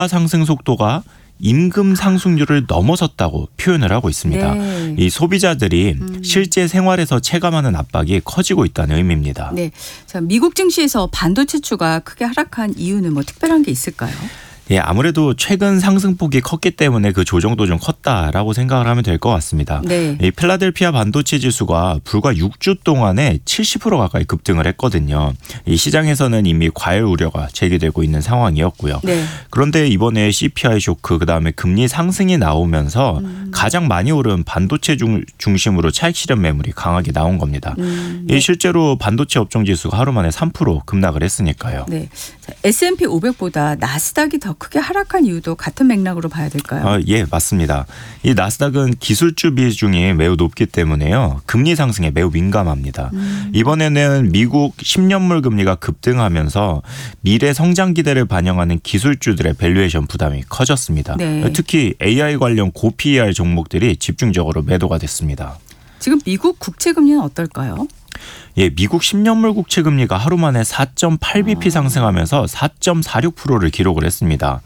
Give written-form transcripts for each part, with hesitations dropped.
상승 속도가 임금 상승률을 넘어섰다고 표현을 하고 있습니다. 네. 이 소비자들이 실제 생활에서 체감하는 압박이 커지고 있다는 의미입니다. 네. 자, 미국 증시에서 반도체 주가 크게 하락한 이유는 뭐 특별한 게 있을까요? 예, 아무래도 최근 상승폭이 컸기 때문에 그 조정도 좀 컸다라고 생각을 하면 될 것 같습니다. 네. 이 필라델피아 반도체 지수가 불과 6주 동안에 70% 가까이 급등을 했거든요. 이 시장에서는 이미 과열 우려가 제기되고 있는 상황이었고요. 네. 그런데 이번에 CPI 쇼크 그다음에 금리 상승이 나오면서 가장 많이 오른 반도체 중심으로 차익 실현 매물이 강하게 나온 겁니다. 네. 이 실제로 반도체 업종 지수가 하루 만에 3% 급락을 했으니까요. 네. 자, S&P 500보다 나스닥이 더 크게 하락한 이유도 같은 맥락으로 봐야 될까요? 예, 맞습니다. 이 나스닥은 기술주 비중이 매우 높기 때문에요. 금리 상승에 매우 민감합니다. 이번에는 미국 10년물 금리가 급등하면서 미래 성장 기대를 반영하는 기술주들의 밸류에이션 부담이 커졌습니다. 네. 특히 AI 관련 고 PER 종목들이 집중적으로 매도가 됐습니다. 지금 미국 국채 금리는 어떨까요? 예, 미국 10년물 국채 금리가 하루 만에 4.8bp 상승하면서 4.46%를 기록을 했습니다.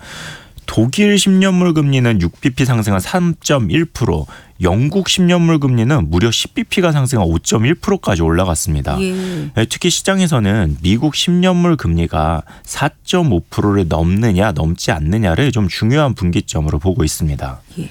독일 10년물 금리는 6bp 상승한 3.1%, 영국 10년물 금리는 무려 10bp가 상승한 5.1%까지 올라갔습니다. 예. 특히 시장에서는 미국 10년물 금리가 4.5%를 넘느냐 넘지 않느냐를 좀 중요한 분기점으로 보고 있습니다. 예.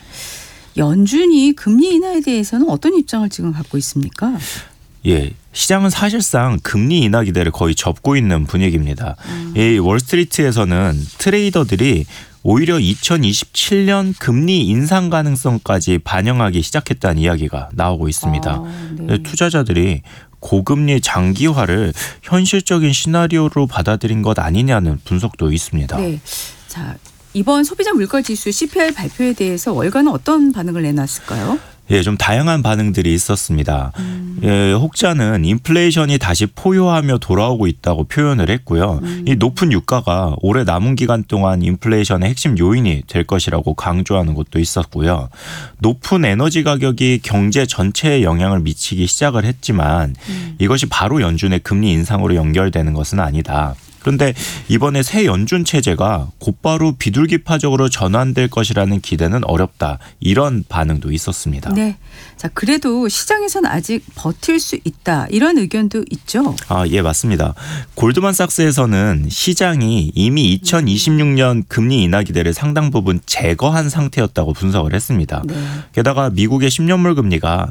연준이 금리 인하에 대해서는 어떤 입장을 지금 갖고 있습니까? 예, 시장은 사실상 금리 인하 기대를 거의 접고 있는 분위기입니다. 이 월스트리트에서는 트레이더들이 오히려 2027년 금리 인상 가능성까지 반영하기 시작했다는 이야기가 나오고 있습니다. 네. 투자자들이 고금리 장기화를 현실적인 시나리오로 받아들인 것 아니냐는 분석도 있습니다. 네. 자, 이번 소비자 물가 지수 CPI 발표에 대해서 월가는 어떤 반응을 내놨을까요? 예, 좀 다양한 반응들이 있었습니다. 예, 혹자는 인플레이션이 다시 포효하며 돌아오고 있다고 표현을 했고요. 이 높은 유가가 올해 남은 기간 동안 인플레이션의 핵심 요인이 될 것이라고 강조하는 것도 있었고요. 높은 에너지 가격이 경제 전체에 영향을 미치기 시작을 했지만 이것이 바로 연준의 금리 인상으로 연결되는 것은 아니다. 그런데 이번에 새 연준 체제가 곧바로 비둘기파적으로 전환될 것이라는 기대는 어렵다. 이런 반응도 있었습니다. 네. 자, 그래도 시장에서는 아직 버틸 수 있다. 이런 의견도 있죠. 예, 맞습니다. 골드만삭스에서는 시장이 이미 2026년 금리 인하 기대를 상당 부분 제거한 상태였다고 분석을 했습니다. 네. 게다가 미국의 10년물 금리가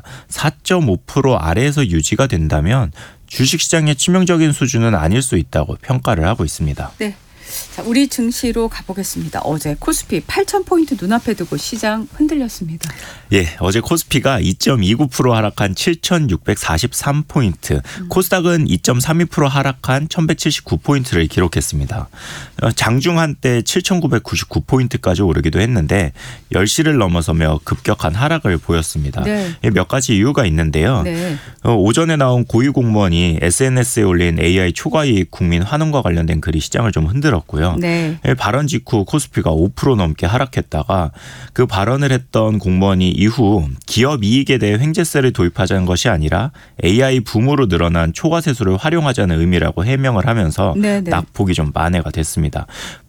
4.5% 아래에서 유지가 된다면 주식시장의 치명적인 수준은 아닐 수 있다고 평가를 하고 있습니다. 네. 자, 우리 증시로 가보겠습니다. 어제 코스피 8,000포인트 눈앞에 두고 시장 흔들렸습니다. 예, 어제 코스피가 2.29% 하락한 7,643포인트, 코스닥은 2.32% 하락한 1,179포인트를 기록했습니다. 장중 한때 7,999포인트까지 오르기도 했는데 10시를 넘어서며 급격한 하락을 보였습니다. 네. 몇 가지 이유가 있는데요. 네. 오전에 나온 고위 공무원이 SNS에 올린 AI 초과이익 국민 환원과 관련된 글이 시장을 좀 흔들었고요. 네. 발언 직후 코스피가 5% 넘게 하락했다가 그 발언을 했던 공무원이 이후 기업 이익에 대해 횡재세를 도입하자는 것이 아니라 AI 붐으로 늘어난 초과세수를 활용하자는 의미라고 해명을 하면서 네네. 낙폭이 좀 만회가 됐습니다.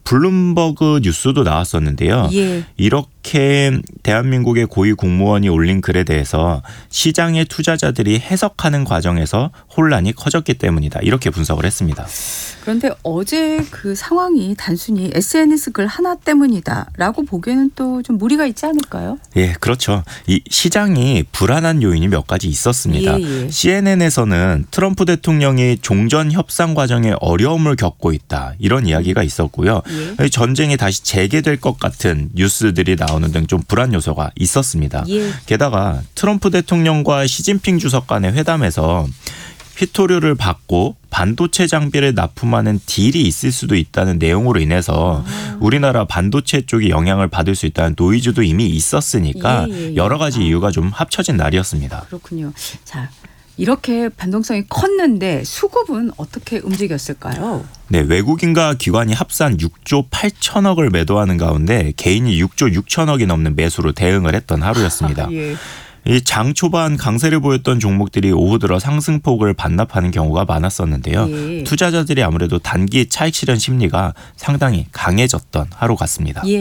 블룸버그 뉴스도 나왔었는데요. 예. 이렇게 대한민국의 고위 공무원이 올린 글에 대해서 시장의 투자자들이 해석하는 과정에서 혼란이 커졌기 때문이다. 이렇게 분석을 했습니다. 그런데 어제 그 상황이 단순히 SNS 글 하나 때문이다라고 보기에는 또 좀 무리가 있지 않을까요? 예, 그렇죠. 이 시장이 불안한 요인이 몇 가지 있었습니다. 예. CNN에서는 트럼프 대통령이 종전 협상 과정에 어려움을 겪고 있다. 이런 이야기가 있었고요. 예. 전쟁이 다시 재개될 것 같은 뉴스들이 나오는 등 좀 불안 요소가 있었습니다. 예. 게다가 트럼프 대통령과 시진핑 주석 간의 회담에서 휘토류를 받고 반도체 장비를 납품하는 딜이 있을 수도 있다는 내용으로 인해서 우리나라 반도체 쪽이 영향을 받을 수 있다는 노이즈도 이미 있었으니까 여러 가지 이유가 좀 합쳐진 날이었습니다. 그렇군요. 자, 이렇게 변동성이 컸는데 수급은 어떻게 움직였을까요? 네, 외국인과 기관이 합산 6조 8천억을 매도하는 가운데 개인이 6조 6천억이 넘는 매수로 대응을 했던 하루였습니다. 예. 이 장 초반 강세를 보였던 종목들이 오후 들어 상승폭을 반납하는 경우가 많았었는데요. 예. 투자자들이 아무래도 단기 차익 실현 심리가 상당히 강해졌던 하루 같습니다. 예.